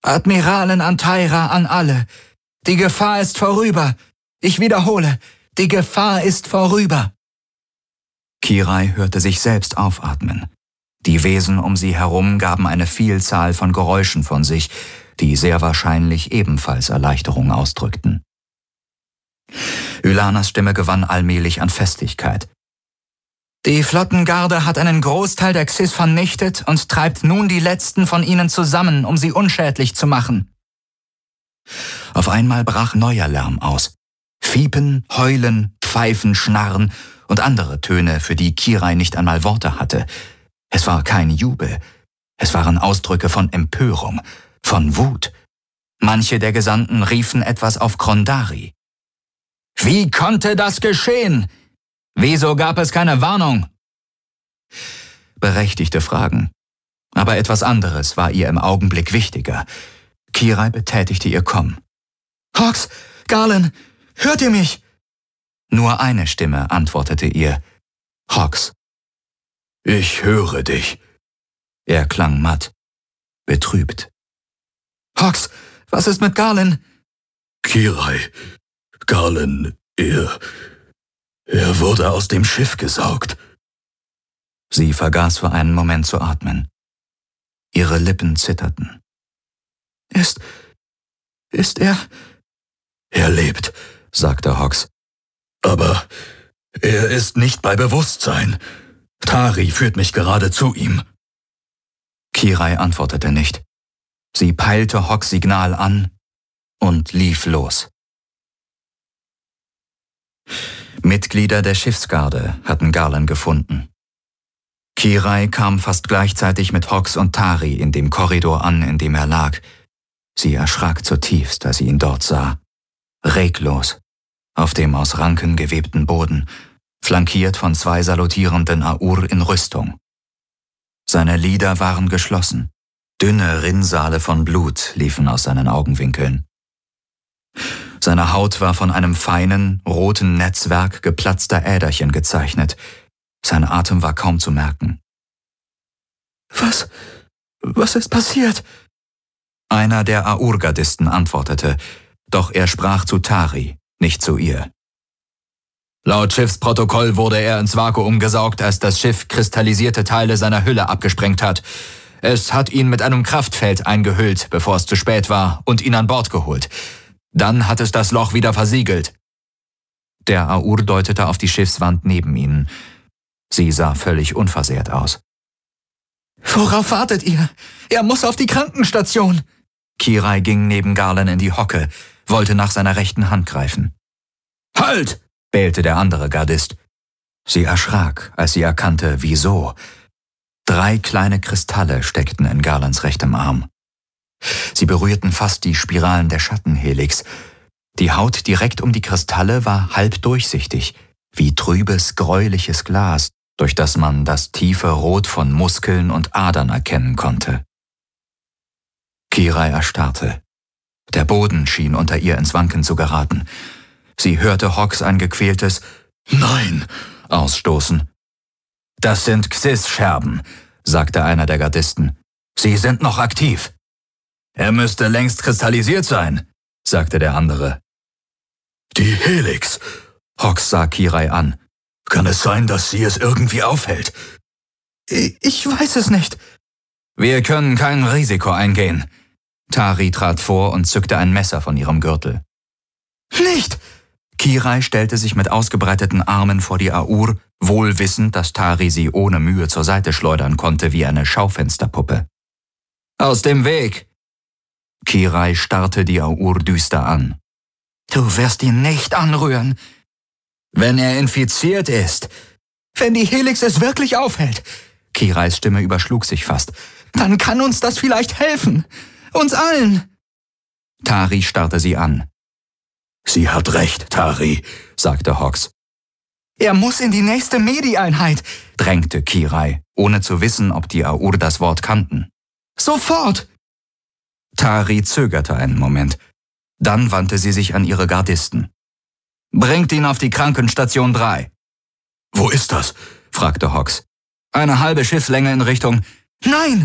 Admiralin Antaira an alle. Die Gefahr ist vorüber. Ich wiederhole, die Gefahr ist vorüber. Kirai hörte sich selbst aufatmen. Die Wesen um sie herum gaben eine Vielzahl von Geräuschen von sich, die sehr wahrscheinlich ebenfalls Erleichterung ausdrückten. Ylanas Stimme gewann allmählich an Festigkeit. Die Flottengarde hat einen Großteil der Xyz vernichtet und treibt nun die letzten von ihnen zusammen, um sie unschädlich zu machen. Auf einmal brach neuer Lärm aus. Fiepen, Heulen, Pfeifen, Schnarren und andere Töne, für die Kirai nicht einmal Worte hatte. Es war kein Jubel. Es waren Ausdrücke von Empörung, von Wut. Manche der Gesandten riefen etwas auf Krondari. Wie konnte das geschehen? Wieso gab es keine Warnung? Berechtigte Fragen. Aber etwas anderes war ihr im Augenblick wichtiger. Kirai betätigte ihr Komm. Hox, Garlan, hört ihr mich? Nur eine Stimme antwortete ihr. Hox. Ich höre dich. Er klang matt, betrübt. Hox, was ist mit Garlan? Kirai, Garlan, er wurde aus dem Schiff gesaugt. Sie vergaß für einen Moment zu atmen. Ihre Lippen zitterten. Ist er? Er lebt, sagte Hox. Aber er ist nicht bei Bewusstsein. Tari führt mich gerade zu ihm. Kirai antwortete nicht. Sie peilte Hox' Signal an und lief los. Mitglieder der Schiffsgarde hatten Garlan gefunden. Kirai kam fast gleichzeitig mit Hox und Tari in dem Korridor an, in dem er lag. Sie erschrak zutiefst, als sie ihn dort sah. Reglos, auf dem aus Ranken gewebten Boden, flankiert von 2 salutierenden Aur in Rüstung. Seine Lider waren geschlossen. Dünne Rinnsale von Blut liefen aus seinen Augenwinkeln. Seine Haut war von einem feinen, roten Netzwerk geplatzter Äderchen gezeichnet. Sein Atem war kaum zu merken. Was ist passiert? Einer der Aur-Gardisten antwortete, doch er sprach zu Tari, nicht zu ihr. Laut Schiffsprotokoll wurde er ins Vakuum gesaugt, als das Schiff kristallisierte Teile seiner Hülle abgesprengt hat. Es hat ihn mit einem Kraftfeld eingehüllt, bevor es zu spät war, und ihn an Bord geholt. Dann hat es das Loch wieder versiegelt. Der Aur deutete auf die Schiffswand neben ihnen. Sie sah völlig unversehrt aus. Worauf wartet ihr? Er muss auf die Krankenstation. Kirai ging neben Garlan in die Hocke, wollte nach seiner rechten Hand greifen. Halt! Bellte der andere Gardist. Sie erschrak, als sie erkannte, wieso. 3 kleine Kristalle steckten in Garlans rechtem Arm. Sie berührten fast die Spiralen der Schattenhelix. Die Haut direkt um die Kristalle war halb durchsichtig, wie trübes, gräuliches Glas, durch das man das tiefe Rot von Muskeln und Adern erkennen konnte. Kirai erstarrte. Der Boden schien unter ihr ins Wanken zu geraten. Sie hörte Hox ein gequältes »Nein« ausstoßen. »Das sind Xyz-Scherben«, sagte einer der Gardisten. »Sie sind noch aktiv.« »Er müsste längst kristallisiert sein«, sagte der andere. »Die Helix«, Hox sah Kirai an. »Kann es sein, dass sie es irgendwie aufhält?« »Ich weiß es nicht.« »Wir können kein Risiko eingehen.« Tari trat vor und zückte ein Messer von ihrem Gürtel. »Nicht!« Kirai stellte sich mit ausgebreiteten Armen vor die Aur, wohl wissend, dass Tari sie ohne Mühe zur Seite schleudern konnte wie eine Schaufensterpuppe. »Aus dem Weg!« Kirai starrte die Aur düster an. »Du wirst ihn nicht anrühren. Wenn er infiziert ist. Wenn die Helix es wirklich aufhält.« Kirais Stimme überschlug sich fast. »Dann kann uns das vielleicht helfen. Uns allen.« Tari starrte sie an. »Sie hat recht, Tari«, sagte Hox. »Er muss in die nächste Medi-Einheit«, drängte Kirai, ohne zu wissen, ob die Aur das Wort kannten. »Sofort!« Tari zögerte einen Moment. Dann wandte sie sich an ihre Gardisten. »Bringt ihn auf die Krankenstation 3.« »Wo ist das?« fragte Hox. »Eine halbe Schiffslänge in Richtung...« »Nein!«